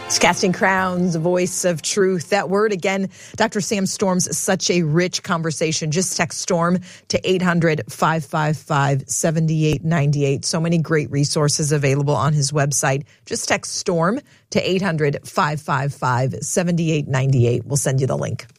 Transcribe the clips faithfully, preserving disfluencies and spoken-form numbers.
It's Casting Crowns, Voice of Truth. That word again, Doctor Sam Storm's such a rich conversation. Just text STORM to eight hundred, five five five, seven eight nine eight. So many great resources available on his website. Just text STORM to eight hundred, five five five, seven eight nine eight. We'll send you the link.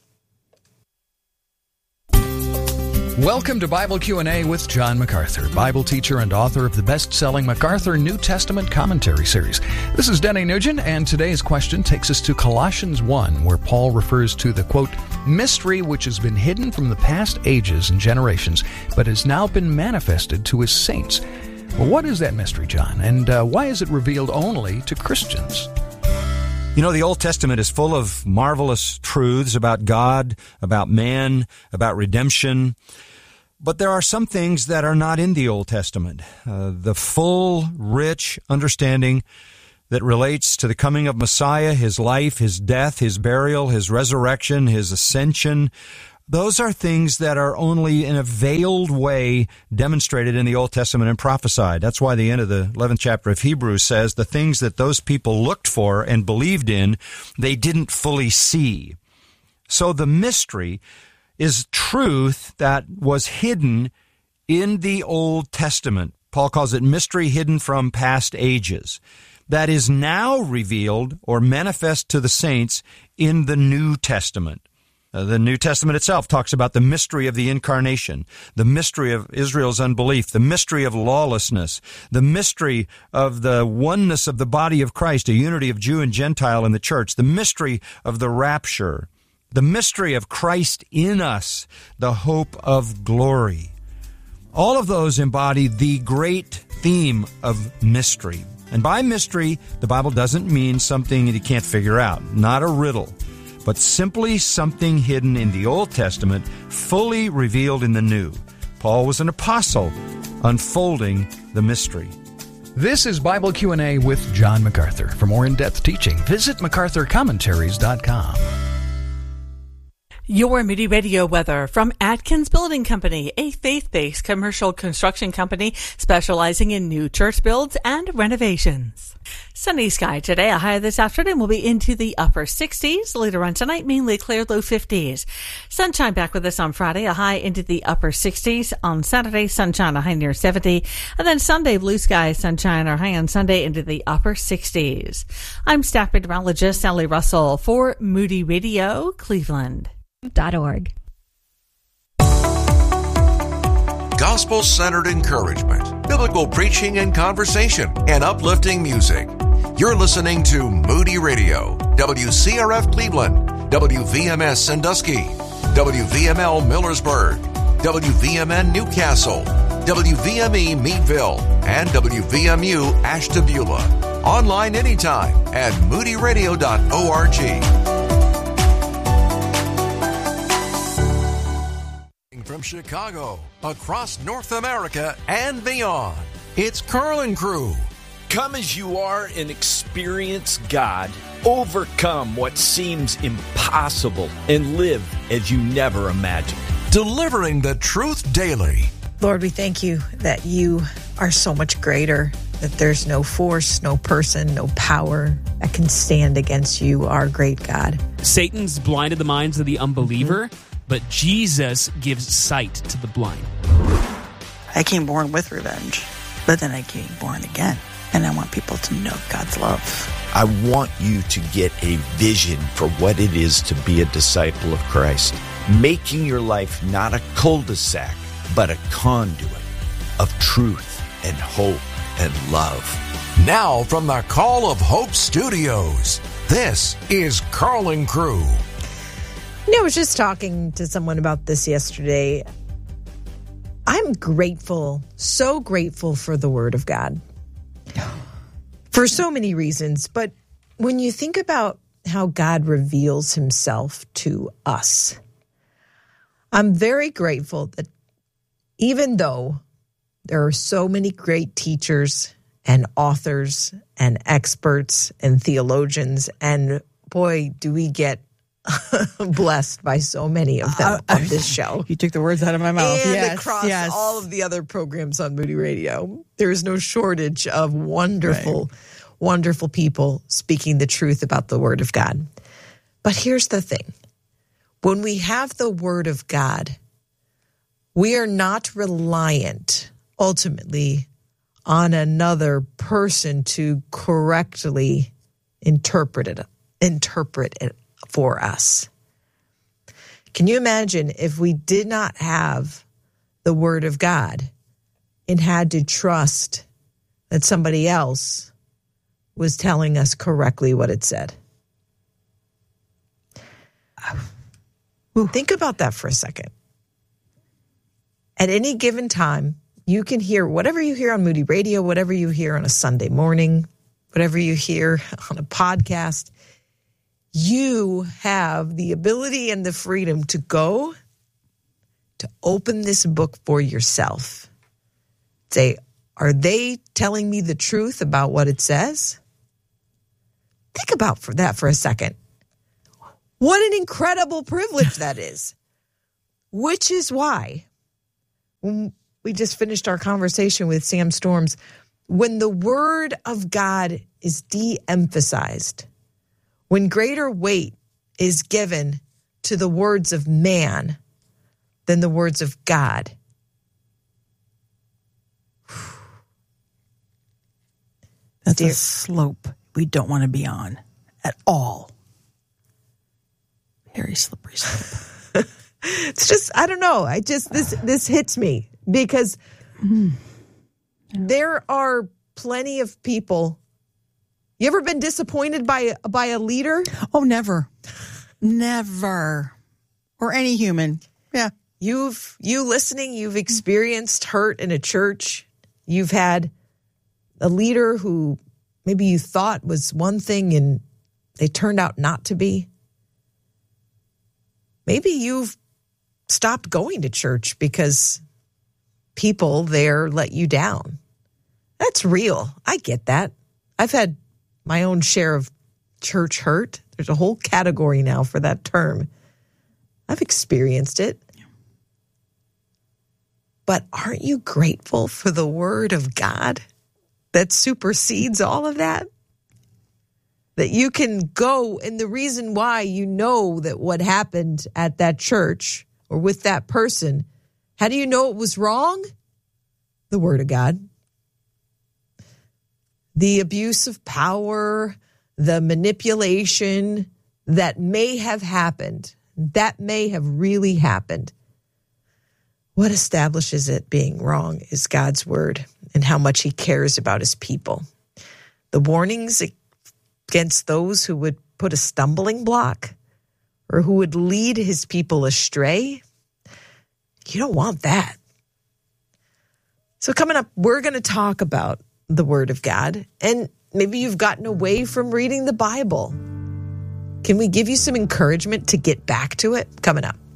Welcome to Bible Q and A with John MacArthur, Bible teacher and author of the best-selling MacArthur New Testament Commentary series. This is Denny Nugent, and today's question takes us to Colossians one, where Paul refers to the, quote, mystery which has been hidden from the past ages and generations, but has now been manifested to his saints. Well, what is that mystery, John, and uh, why is it revealed only to Christians? You know, the Old Testament is full of marvelous truths about God, about man, about redemption. But there are some things that are not in the Old Testament. Uh, the full, rich understanding that relates to the coming of Messiah, his life, his death, his burial, his resurrection, his ascension. Those are things that are only in a veiled way demonstrated in the Old Testament and prophesied. That's why the end of the eleventh chapter of Hebrews says the things that those people looked for and believed in, they didn't fully see. So the mystery is truth that was hidden in the Old Testament. Paul calls it mystery hidden from past ages. That is now revealed or manifest to the saints in the New Testament. Uh, the New Testament itself talks about the mystery of the incarnation, the mystery of Israel's unbelief, the mystery of lawlessness, the mystery of the oneness of the body of Christ, a unity of Jew and Gentile in the church, the mystery of the rapture, the mystery of Christ in us, the hope of glory. All of those embody the great theme of mystery. And by mystery, the Bible doesn't mean something that you can't figure out, not a riddle, but simply something hidden in the Old Testament, fully revealed in the New. Paul was an apostle, unfolding the mystery. This is Bible Q and A with John MacArthur. For more in-depth teaching, visit macarthur commentaries dot com. Your Moody Radio weather from Atkins Building Company, a faith-based commercial construction company specializing in new church builds and renovations. Sunny sky today. A high this afternoon will be into the upper sixties. Later on tonight, mainly clear, low fifties. Sunshine back with us on Friday. A high into the upper sixties. On Saturday, sunshine, a high near seventy. And then Sunday, blue skies, sunshine, or high on Sunday into the upper sixties. I'm staff meteorologist Sally Russell for Moody Radio, Cleveland. Dot org. Gospel-centered encouragement, biblical preaching and conversation, and uplifting music. You're listening to Moody Radio, W C R F Cleveland, W V M S Sandusky, W V M L Millersburg, W V M N Newcastle, W V M E Meadville, and W V M U Ashtabula. Online anytime at moody radio dot org. From Chicago, across North America, and beyond, it's Carl and Crew. Come as you are and experience God. Overcome what seems impossible and live as you never imagined. Delivering the truth daily. Lord, we thank you that you are so much greater, that there's no force, no person, no power that can stand against you, our great God. Satan's blinded the minds of the unbeliever, mm-hmm. but Jesus gives sight to the blind. I came born with revenge, but then I came born again. And I want people to know God's love. I want you to get a vision for what it is to be a disciple of Christ. Making your life not a cul-de-sac, but a conduit of truth and hope and love. Now from the Call of Hope Studios, this is Carl and Crew. You know, I was just talking to someone about this yesterday. I'm grateful, so grateful for the Word of God. For so many reasons. But when you think about how God reveals himself to us, I'm very grateful that even though there are so many great teachers and authors and experts and theologians, and boy, do we get blessed by so many of them uh, on this show. You took the words out of my mouth. And yes, across yes. all of the other programs on Moody Radio. There is no shortage of wonderful, right. wonderful people speaking the truth about the Word of God. But here's the thing. When we have the Word of God, we are not reliant ultimately on another person to correctly interpret it, interpret it for us. Can you imagine if we did not have the Word of God and had to trust that somebody else was telling us correctly what it said? Think about that for a second. At any given time, you can hear whatever you hear on Moody Radio, whatever you hear on a Sunday morning, whatever you hear on a podcast. You have the ability and the freedom to go to open this book for yourself. Say, are they telling me the truth about what it says? Think about for that for a second. What an incredible privilege that is. Which is why, when we just finished our conversation with Sam Storms, when the Word of God is de-emphasized, when greater weight is given to the words of man than the words of God, that's Dear, a slope we don't want to be on at all. Very slippery slope. It's just, I don't know. I just, this, this hits me because mm. there are plenty of people. You ever been disappointed by, by a leader? Oh, never. Never. Or any human. Yeah. You've, you listening, you've experienced hurt in a church. You've had a leader who maybe you thought was one thing and they turned out not to be. Maybe you've stopped going to church because people there let you down. That's real. I get that. I've had my own share of church hurt. There's a whole category now for that term. I've experienced it. But aren't you grateful for the Word of God that supersedes all of that? That you can go, and the reason why you know that what happened at that church or with that person, how do you know it was wrong? The Word of God. The abuse of power, the manipulation that may have happened, that may have really happened. What establishes it being wrong is God's Word and how much He cares about His people. The warnings against those who would put a stumbling block or who would lead His people astray, you don't want that. So coming up, we're going to talk about the Word of God, and maybe you've gotten away from reading the Bible. Can we give you some encouragement to get back to it? Coming up.